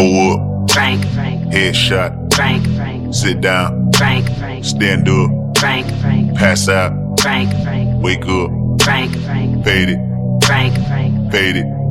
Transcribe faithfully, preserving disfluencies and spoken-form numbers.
Pull up, Frank, Frank, headshot, Frank, Frank, sit down, Frank, Frank, stand up, Frank, Frank, pass out, Frank, Frank, wake up, Frank, Frank, fade it, Frank, Frank, fade it,